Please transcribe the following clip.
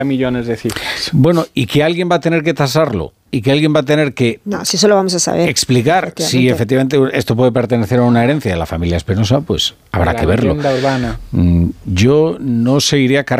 millones de cifras. Bueno, y que alguien va a tener que tasarlo y que alguien va a tener que si eso lo vamos a saber, explicar si efectivamente esto puede pertenecer a una herencia de la familia Espinosa, pues habrá que verlo. Leyenda urbana. Yo no seguiría cargando